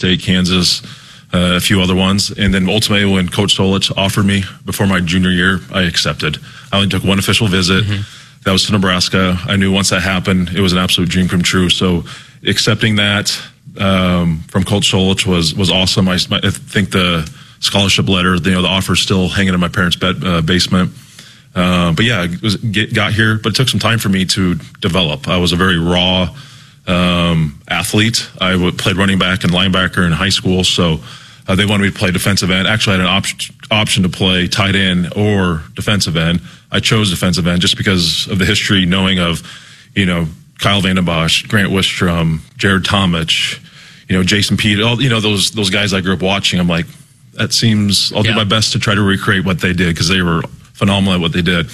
State, Kansas, a few other ones. And then ultimately when Coach Solich offered me before my junior year, I accepted. I only took one official visit. That was to Nebraska. I knew once that happened, it was an absolute dream come true. So accepting that from Coach Solich was awesome. I think the scholarship letter, the offer is still hanging in my parents' basement. But yeah, got here, but it took some time for me to develop. I was a very raw athlete. I played running back and linebacker in high school, so they wanted me to play defensive end. Actually, I had an option to play tight end or defensive end. I chose defensive end just because of the history, knowing of, Kyle Vanden Bosch, Grant Wistrom, Jared Tomich, Jason Pete, all those guys I grew up watching. I'm like, that seems. I'll do my best to try to recreate what they did because they were phenomenal at what they did.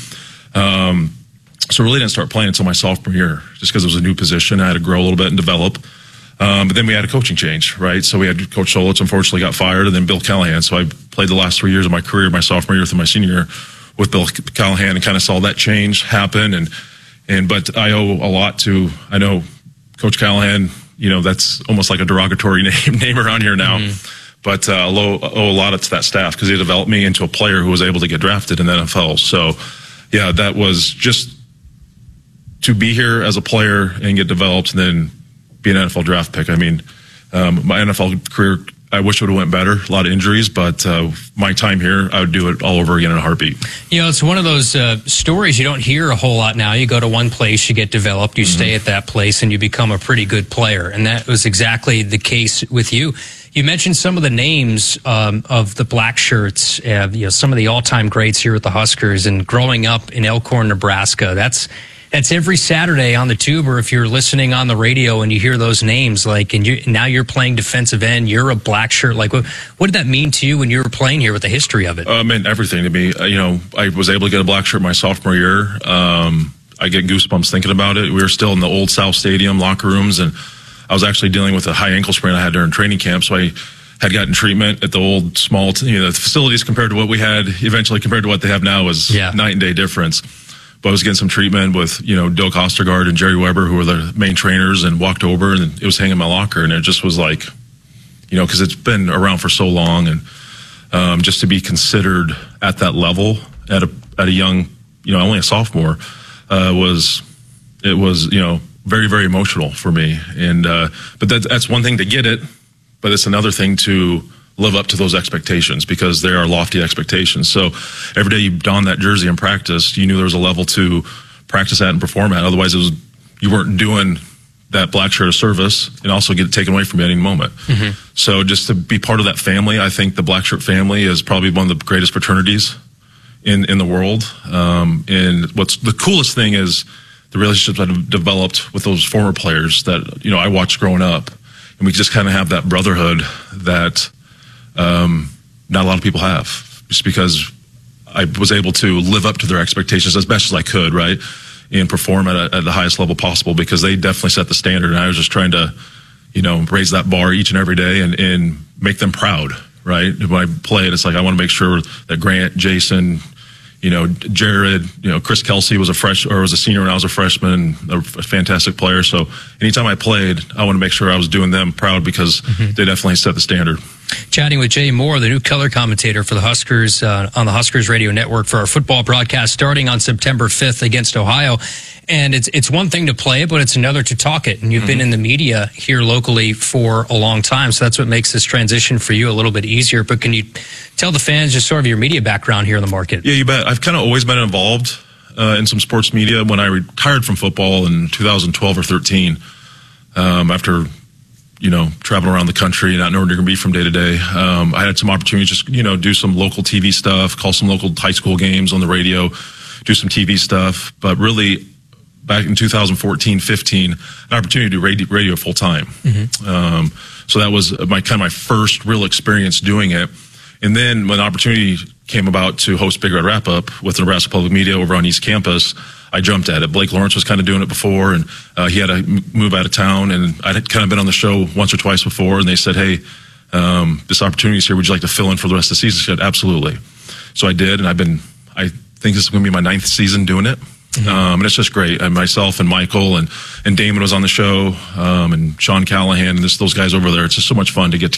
So really didn't start playing until my sophomore year, just because it was a new position. I had to grow a little bit and develop. But then we had a coaching change, right? So we had Coach Solich, unfortunately, got fired, and then Bill Callahan. So I played the last 3 years of my career, my sophomore year through my senior year, with Bill Callahan, and kind of saw that change happen. But I owe a lot to, I know Coach Callahan, that's almost like a derogatory name around here now. But I owe a lot to that staff because they developed me into a player who was able to get drafted in the NFL. So, yeah, that was just to be here as a player and get developed and then be an NFL draft pick. I mean, my NFL career, I wish it would have went better. A lot of injuries, but my time here, I would do it all over again in a heartbeat. It's one of those stories you don't hear a whole lot now. You go to one place, you get developed, you stay at that place, and you become a pretty good player. And that was exactly the case with you. You mentioned some of the names of the black shirts, some of the all-time greats here at the Huskers, and growing up in Elkhorn, Nebraska. That's every Saturday on the tube, or if you're listening on the radio and you hear those names, now you're playing defensive end, you're a black shirt. What did that mean to you when you were playing here with the history of it? It meant everything to me. I was able to get a black shirt my sophomore year. I get goosebumps thinking about it. We were still in the old South Stadium locker rooms, and I was actually dealing with a high ankle sprain I had during training camp. So I had gotten treatment at the old small, the facilities compared to what we had eventually compared to what they have now was night and day difference. But I was getting some treatment with, Doak Ostergaard and Jerry Weber, who were the main trainers, and walked over, and it was hanging in my locker. And it just was like, because it's been around for so long, and just to be considered at that level at a young, only a sophomore, was very, very emotional for me. And but that's one thing to get it, but it's another thing to live up to those expectations, because they are lofty expectations. So every day you don that jersey and practice, you knew there was a level to practice at and perform at. Otherwise, you weren't doing that black shirt of service and also get it taken away from you at any moment. So just to be part of that family, I think the black shirt family is probably one of the greatest fraternities in the world. And what's the coolest thing is the relationships I've developed with those former players that, I watched growing up. And we just kind of have that brotherhood that not a lot of people have, just because I was able to live up to their expectations as best as I could, right, and perform at the highest level possible, because they definitely set the standard, and I was just trying to, raise that bar each and every day and make them proud, right? When I played, it's like I want to make sure that Grant, Jason, Jared, Chris Kelsey was a senior when I was a freshman, a fantastic player. So anytime I played, I want to make sure I was doing them proud, because they definitely set the standard. Chatting with Jay Moore, the new color commentator for the Huskers on the Huskers Radio Network for our football broadcast starting on September 5th against Ohio. And it's one thing to play it, but it's another to talk it. And you've been in the media here locally for a long time, so that's what makes this transition for you a little bit easier. But can you tell the fans just sort of your media background here in the market? Yeah, you bet. I've kind of always been involved in some sports media. When I retired from football in 2012 or 13, after traveling around the country, not knowing where you're going to be from day to day, I had some opportunities just do some local TV stuff, call some local high school games on the radio, do some TV stuff. But really, back in 2014-15, an opportunity to do radio full time. So that was my first real experience doing it. And then when the opportunity came about to host Big Red Wrap Up with the Nebraska Public Media over on East Campus, I jumped at it. Blake Lawrence was kind of doing it before, and he had to move out of town, and I had kind of been on the show once or twice before, and they said, hey, this opportunity is here. Would you like to fill in for the rest of the season? I said, absolutely. So I did, and I think this is going to be my 9th season doing it. And it's just great. And myself and Michael and Damon was on the show, and Sean Callahan and those guys over there. It's just so much fun to get